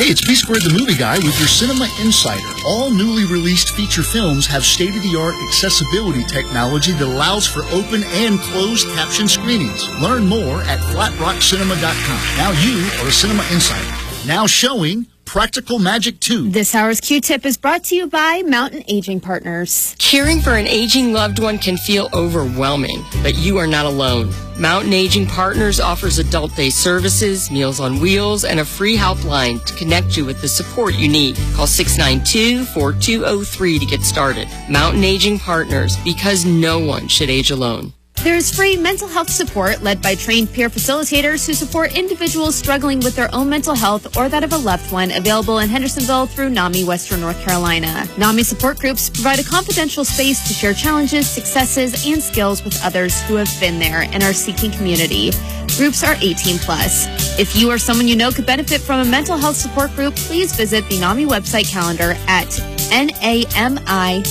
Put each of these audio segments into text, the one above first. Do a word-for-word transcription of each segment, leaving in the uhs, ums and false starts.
Hey, it's B Squared the Movie Guy with your Cinema Insider. All newly released feature films have state-of-the-art accessibility technology that allows for open and closed caption screenings. Learn more at flat rock cinema dot com. Now you are a Cinema Insider. Now showing Practical Magic two. This hour's Q-Tip is brought to you by Mountain Aging Partners. Caring for an aging loved one can feel overwhelming, but you are not alone. Mountain Aging Partners offers adult day services, Meals on Wheels, and a free helpline to connect you with the support you need. Call six nine two, four two zero three to get started. Mountain Aging Partners, because no one should age alone. There is free mental health support led by trained peer facilitators who support individuals struggling with their own mental health or that of a loved one, available in Hendersonville through NAMI Western North Carolina. NAMI support groups provide a confidential space to share challenges, successes, and skills with others who have been there and are seeking community. Groups are eighteen plus. If you or someone you know could benefit from a mental health support group, please visit the NAMI website calendar at namiwnc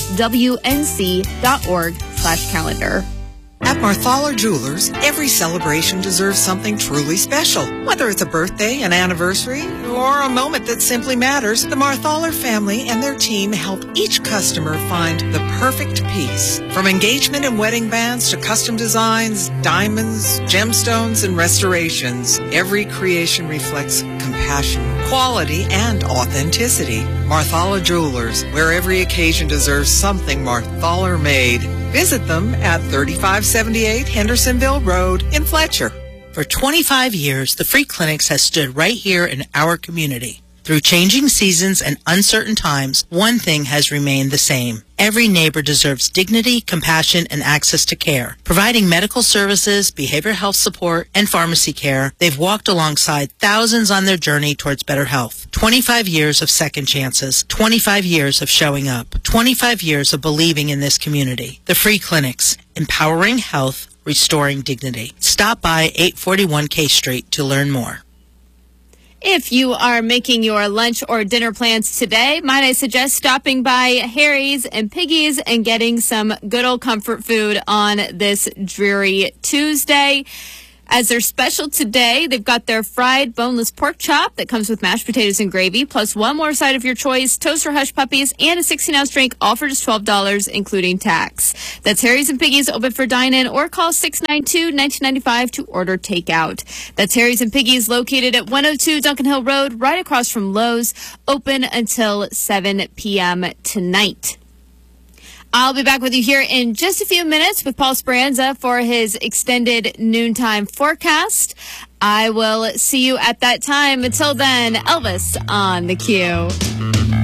dot org slash calendar. At Marthaler Jewelers, every celebration deserves something truly special. Whether it's a birthday, an anniversary, or a moment that simply matters, the Marthaler family and their team help each customer find the perfect piece. From engagement and wedding bands to custom designs, diamonds, gemstones, and restorations, every creation reflects compassion, quality, and authenticity. Marthaler Jewelers, where every occasion deserves something Marthaler made. Visit them at thirty-five seventy-eight Hendersonville Road in Fletcher. For twenty-five years, the Free Clinics has stood right here in our community. Through changing seasons and uncertain times, one thing has remained the same. Every neighbor deserves dignity, compassion, and access to care. Providing medical services, behavioral health support, and pharmacy care, they've walked alongside thousands on their journey towards better health. twenty-five years of second chances. twenty-five years of showing up. twenty-five years of believing in this community. The Free Clinics, empowering health, restoring dignity. Stop by eight forty-one K Street to learn more. If you are making your lunch or dinner plans today, might I suggest stopping by Harry's and Piggy's and getting some good old comfort food on this dreary Tuesday. As their special today, they've got their fried boneless pork chop that comes with mashed potatoes and gravy, plus one more side of your choice, toaster hush puppies, and a sixteen ounce drink, all for just twelve dollars, including tax. That's Harry's and Piggy's, open for dine-in, or call six nine two, one nine nine five to order takeout. That's Harry's and Piggy's, located at one oh two Duncan Hill Road, right across from Lowe's, open until seven p.m. tonight. I'll be back with you here in just a few minutes with Paul Speranza for his extended noontime forecast. I will see you at that time. Until then, Elvis on the Q.